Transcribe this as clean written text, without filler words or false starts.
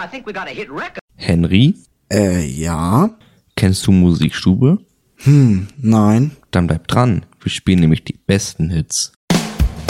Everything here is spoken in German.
Henry? Ja? Kennst du Musikstube? Nein. Dann bleib dran. Wir spielen nämlich die besten Hits.